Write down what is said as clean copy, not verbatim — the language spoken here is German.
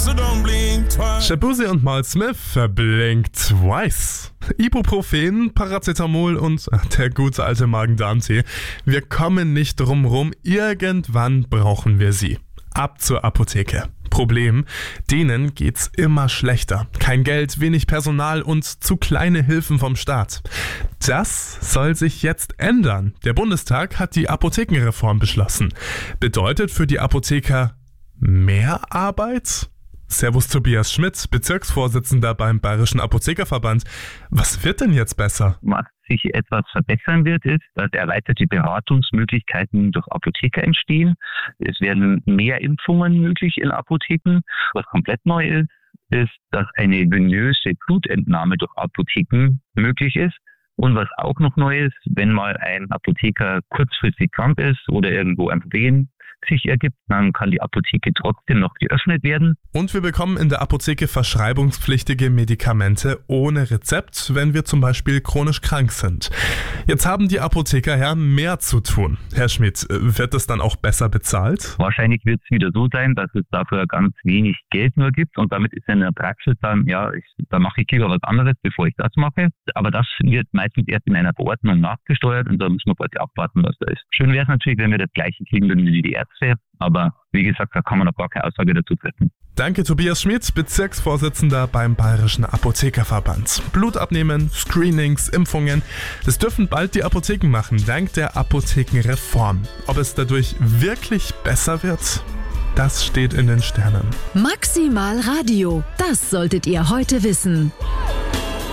so don't blink twice. Shabuzi und Mal Smith verblinkt twice. Ibuprofen, Paracetamol und der gute alte Magen-Darm-Tee. Wir kommen nicht drum rum, irgendwann brauchen wir sie. Ab zur Apotheke. Problem, denen geht's immer schlechter. Kein Geld, wenig Personal und zu kleine Hilfen vom Staat. Das soll sich jetzt ändern. Der Bundestag hat die Apothekenreform beschlossen. Bedeutet für die Apotheker mehr Arbeit? Servus Tobias Schmidt, Bezirksvorsitzender beim Bayerischen Apothekerverband. Was wird denn jetzt besser? Was sich etwas verbessern wird, ist, dass erweiterte Beratungsmöglichkeiten durch Apotheker entstehen. Es werden mehr Impfungen möglich in Apotheken. Was komplett neu ist, dass eine venöse Blutentnahme durch Apotheken möglich ist. Und was auch noch neu ist, wenn mal ein Apotheker kurzfristig krank ist oder irgendwo ein Problem sich ergibt, dann kann die Apotheke trotzdem noch geöffnet werden. Und wir bekommen in der Apotheke verschreibungspflichtige Medikamente ohne Rezept, wenn wir zum Beispiel chronisch krank sind. Jetzt haben die Apotheker ja mehr zu tun. Herr Schmidt, wird das dann auch besser bezahlt? Wahrscheinlich wird es wieder so sein, dass es dafür ganz wenig Geld nur gibt und damit ist in der Praxis dann, da mache ich lieber was anderes, bevor ich das mache. Aber das wird meistens erst in einer Verordnung nachgesteuert und da müssen wir quasi abwarten, was da ist. Schön wäre es natürlich, wenn wir das Gleiche kriegen würden wie die Ärzte, aber wie gesagt, da kann man noch gar keine Aussage dazu treffen. Danke Tobias Schmidt, Bezirksvorsitzender beim Bayerischen Apothekerverband. Blut abnehmen, Screenings, Impfungen, das dürfen bald die Apotheken machen, dank der Apothekenreform. Ob es dadurch wirklich besser wird? Das steht in den Sternen. Maximal Radio, das solltet ihr heute wissen.